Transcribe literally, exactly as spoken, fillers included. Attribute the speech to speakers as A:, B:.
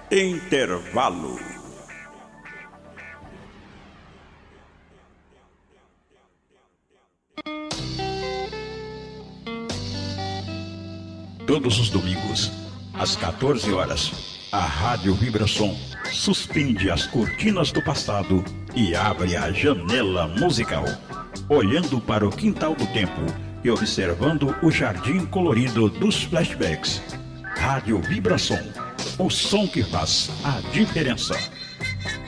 A: Intervalo. Todos os domingos, às quatorze horas, a Rádio Vibração suspende as cortinas do passado e abre a janela musical, olhando para o quintal do tempo e observando o jardim colorido dos flashbacks. Rádio Vibração, o som que faz a diferença.